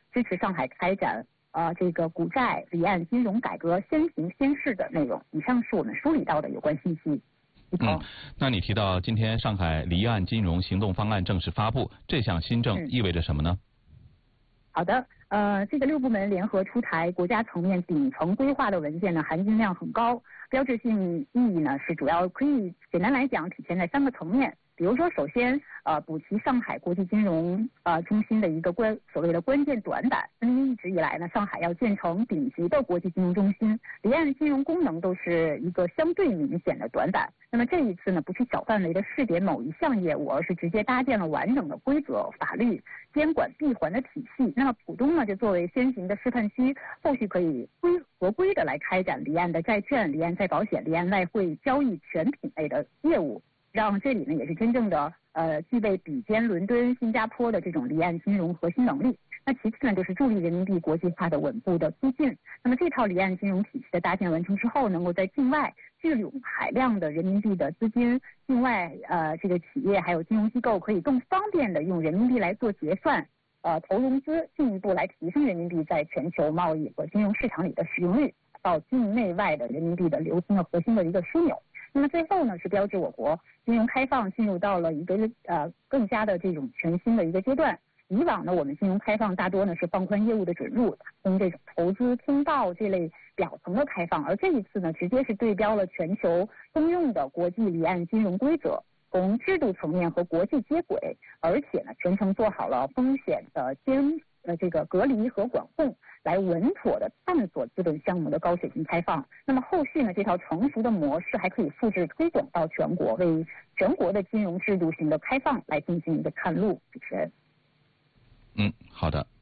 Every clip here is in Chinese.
支持上海开展这个股债离岸金融改革先行先试的内容。以上是我们梳理到的有关信息。 那你提到今天上海离岸金融行动方案正式发布，这项新政意味着什么呢？ 好的，这个6部门联合出台国家层面顶层规划的文件呢，含金量很高，标志性意义呢是主要可以简单来讲体现在3个层面。比如说，首先，补齐上海国际金融中心的一个所谓的关键短板。因为一直以来呢，上海要建成顶级的国际金融中心，离岸金融功能都是一个相对明显的短板。那么这一次呢，不去小范围的试点某一项业务，而是直接搭建了完整的规则、法律、监管闭环的体系。那么浦东呢，就作为先行的示范区，后续可以合规的来开展离岸的债券、离岸再保险、离岸外汇交易全品类的业务。让这里呢也是真正的具备比肩伦敦、新加坡的这种离岸金融核心能力。那其次呢，就是助力人民币国际化的稳步的推进。那么这套离岸金融体系的搭建完成之后，能够在境外聚拢海量的人民币的资金，境外这个企业还有金融机构可以更方便的用人民币来做结算、投融资，进一步来提升人民币在全球贸易和金融市场里的使用率，到境内外的人民币的流通的核心的一个枢纽。那么最后呢，是标志我国金融开放进入到了一个更加的这种全新的一个阶段。以往呢，我们金融开放大多呢是放宽业务的准入，从这种投资通道这类表层的开放，而这一次呢，直接是对标了全球通用的国际离岸金融规则，从制度层面和国际接轨，而且呢，全程做好了风险的这个隔离和管控，来稳妥的探索资本项目的高水平开放。那么后续呢，这套成熟的模式还可以复制推广到全国，为全国的金融制度型的开放来进行一个探路。主持人。 好的。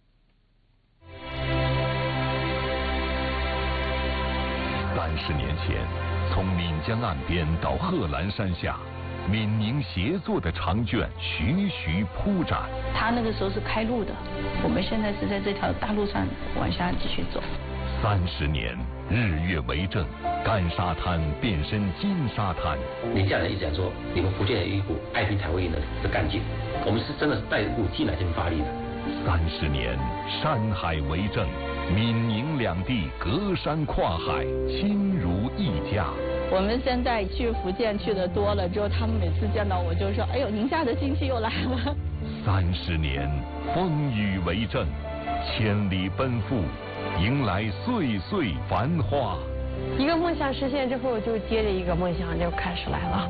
30年前，从岷江岸边到贺兰山下，闽宁协作的长卷徐徐铺展。 他那个时候是开路的，我们现在是在这条大路上往下继续走。 30年，日月为证，干沙滩变身金沙滩。 宁夏人一直讲说，你们福建有一股爱拼才会赢的干劲，我们是真的是带一股劲来这边发力的。 30年，山海为证，闽宁两地隔山跨海，亲如一家。 我们现在去福建去的多了之后，他们每次见到我就说：“哎呦，宁夏的亲戚又来了。 ”30年，风雨为证，千里奔赴，迎来岁岁繁华。 一个梦想实现之后，就接着一个梦想就开始来了。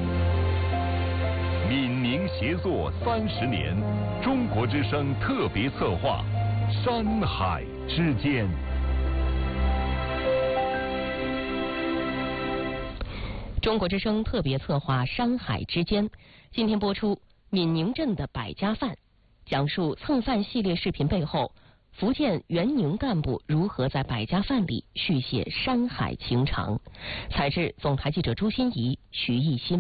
闽宁协作30年，中国之声特别策划，山海之间。 中国之声特别策划《山海之间》，今天播出闽宁镇的百家饭，讲述蹭饭系列视频背后，福建援宁干部如何在百家饭里续写山海情长。采制总台记者朱心怡、徐艺新。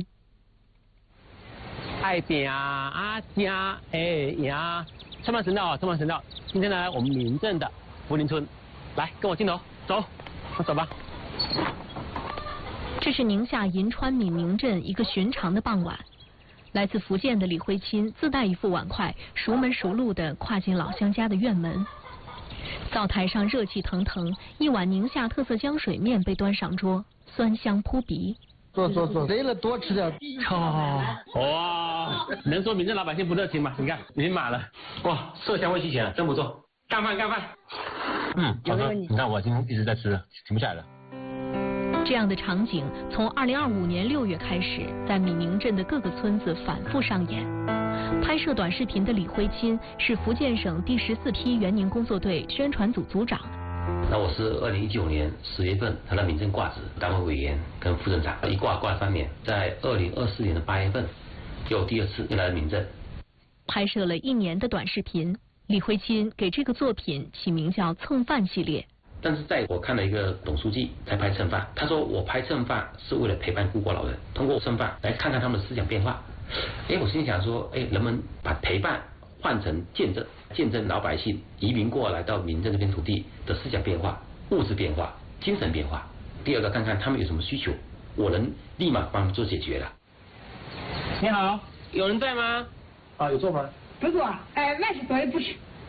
爱饼啊家呀，上半神道，上半神道。今天呢，我们闽镇的福林村，来跟我镜头走，走吧。 这是宁夏银川闽宁镇一个寻常的傍晚，来自福建的李慧钦自带一副碗筷，熟门熟路地跨进老乡家的院门。灶台上热气腾腾，一碗宁夏特色浆水面被端上桌，酸香扑鼻。 坐，累了多吃点。 哇，能说闽镇老百姓不热情吗？你看已经满了，哇，色香味齐全了，真不错。干饭。好的。你看我今天一直在吃，停不下来了。 这样的场景从2025年6月开始，在闽宁镇的各个村子反复上演。拍摄短视频的李辉钦是福建省第14批援宁工作队宣传组组长。 那我是2019年10月份他的闽镇挂职，单位委员跟副镇长，一挂3年，在2024年的8月份又第2次又来了闽镇。 拍摄了1年的短视频，李辉钦给这个作品起名叫蹭饭系列。 但是在我看了一个董书记在拍蹭饭，他说我拍蹭饭是为了陪伴孤寡老人，通过蹭饭来看看他们的思想变化。我心里想说，人们把陪伴换成见证老百姓移民过来到闽镇这片土地的思想变化、物质变化、精神变化。第二个，看看他们有什么需求，我能立马帮他们做解决了。 你好，有人在吗？ 有座吗？ 不坐，外事所以不去。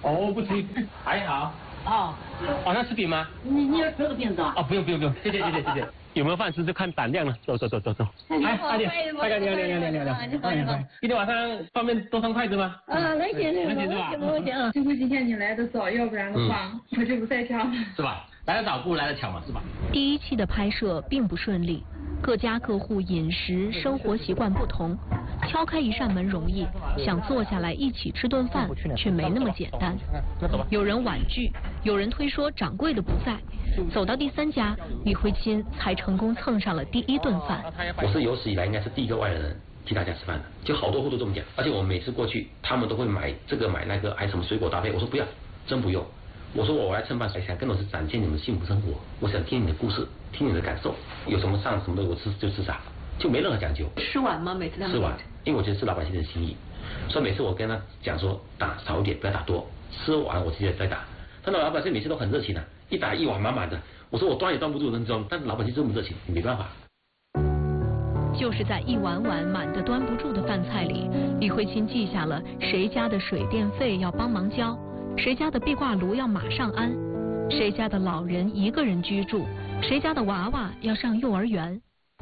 哦，不吃，还好。哦，那吃饼吗？ 你要吃个饼子啊？ 哦，不用，谢谢。有没有饭吃就看胆量了。走。哎，快点，亮。今天晚上方便多双筷子吗？ 能行是吧？ 幸亏今天你来的早，要不然的话我就不在家了。 是吧？来得早不如来得巧嘛，是吧？ 第一期的拍摄并不顺利，各家各户饮食生活习惯不同，敲开一扇门容易，想坐下来一起吃顿饭却没那么简单。有人婉拒，有人推说掌柜的不在，走到第3家，李慧钦才成功蹭上了第1顿饭。 我是有史以来应该是第一个外来人替大家吃饭的，就好多户都这么讲，而且我每次过去，他们都会买这个买那个，还什么水果搭配，我说不要，真不用。我说我来蹭饭，想更多是展现你们的幸福生活，我想听你的故事，听你的感受，有什么上什么的我吃就吃啥，就没任何讲究。 吃完吗？每次他们吃完，因为我觉得是老百姓的心意，所以每次我跟他讲说打少一点，不要打多，吃完我直接再打。但是老百姓每次都很热情的，一打一碗满满的，我说我端也端不住，能装，但是老百姓这么热情，你没办法。 就是在一碗碗满得端不住的饭菜里，李慧钦记下了谁家的水电费要帮忙交，谁家的壁挂炉要马上安，谁家的老人一个人居住，谁家的娃娃要上幼儿园。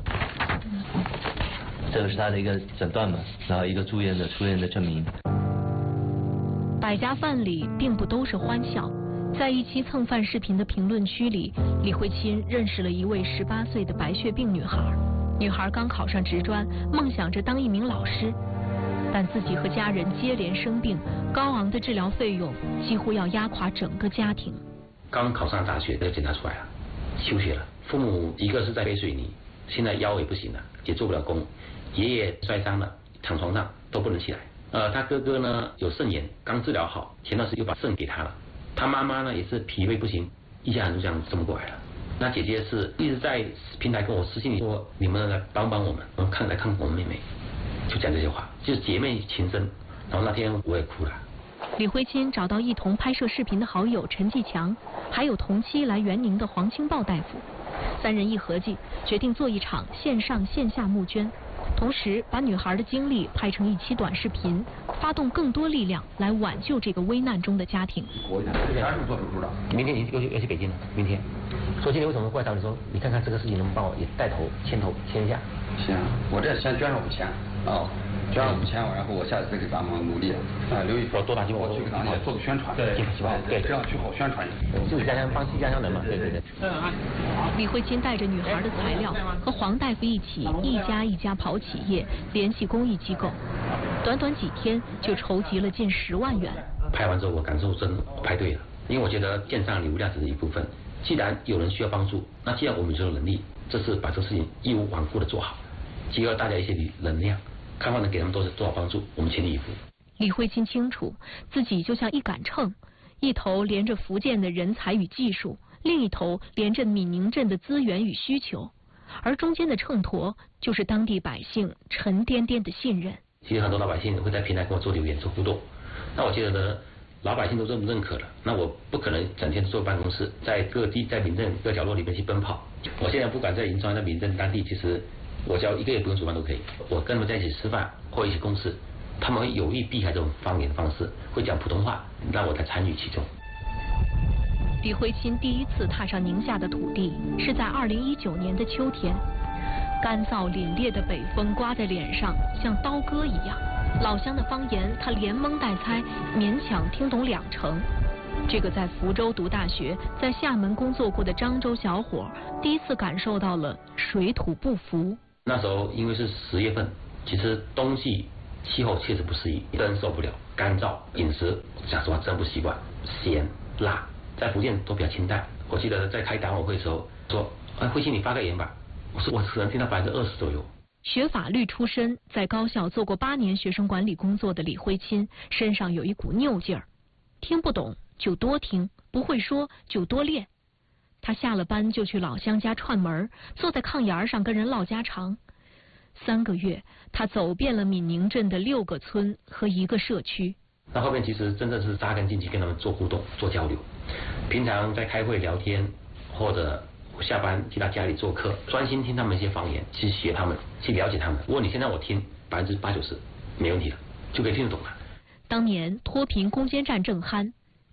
这个是他的一个诊断嘛，然后一个出院的证明。 百家饭里并不都是欢笑，在一期蹭饭视频的评论区里，李慧钦认识了一位18岁的白血病女孩。女孩刚考上职专，梦想着当一名老师，但自己和家人接连生病，高昂的治疗费用几乎要压垮整个家庭。 刚考上大学，这个检查出来了，休学了。父母一个是在背水泥，现在腰也不行了，也做不了工。爷爷摔伤了，躺床上都不能起来。他哥哥呢有肾炎，刚治疗好，前段时间又把肾给他了。他妈妈呢也是脾胃不行，一家人就这样这么过来了。那姐姐是一直在平台跟我私信里说，你们来帮帮我们，来看我们妹妹，就讲这些话，就是姐妹情深。然后那天我也哭了。 李慧钦找到一同拍摄视频的好友陈继强，还有同期来援宁的黄清豹大夫，3人一合计，决定做一场线上线下募捐，同时把女孩的经历拍成一期短视频，发动更多力量来挽救这个危难中的家庭。 明天你要去北京了，明天。说今天为什么过来找你说，你看看这个事情能不能帮我也带头牵一下？ 行，我这先捐了5000，捐了5000，然后我下次再给咱们努力留一多大机会，我去给咱们做个宣传，对，这样去好宣传。 自己家乡帮家乡人嘛，对。 李慧钦带着女孩的材料，和黄大夫一起一家一家跑企业，联系公益机构，短短几天就筹集了近10万元。 拍完之后我感受真拍对了，因为我觉得线上礼物价值的一部分。既然有人需要帮助，那既然我们就有能力，这次把这个事情义无反顾的做好，结合大家一些能量，看看能给他们多少帮助，我们全力以赴。 李慧钦清楚，自己就像一杆秤，一头连着福建的人才与技术，另一头连着闽宁镇的资源与需求，而中间的秤砣就是当地百姓沉甸甸的信任。 其实很多老百姓会在平台跟我做留言做互动，那我觉得呢，老百姓都这么认可了，那我不可能整天坐办公室，在各地在民政各角落里面去奔跑。我现在不管在银川在民政当地，其实我只要1个月不用煮饭都可以。我跟他们在一起吃饭或一起共事，他们会有意避开这种方言的方式，会讲普通话，让我来参与其中。 李慧钦第一次踏上宁夏的土地是在2019年的秋天，干燥凛冽的北风刮在脸上，像刀割一样。老乡的方言，他连蒙带猜，勉强听懂2成。这个在福州读大学，在厦门工作过的漳州小伙，第一次感受到了水土不服。 那时候因为是10月份，其实冬季气候确实不适宜，真受不了，干燥，饮食讲实话真不习惯，咸辣，在福建都比较清淡。我记得在开党委会的时候说，慧钦你发个言吧，我说我只能听到20%左右。 学法律出身，在高校做过8年学生管理工作的李慧钦身上有一股拗劲儿，听不懂就多听，不会说就多练。他下了班就去老乡家串门，坐在炕沿上跟人唠家常。3个月，他走遍了闽宁镇的6个村和1个社区。 那后面其实真正是扎根进去跟他们做互动、做交流。平常在开会聊天，或者下班去他家里做客，专心听他们一些方言，去学他们，去了解他们。如果你现在我听80%、90%没问题了，就可以听得懂了。 当年脱贫攻坚战正酣，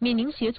闽宁协作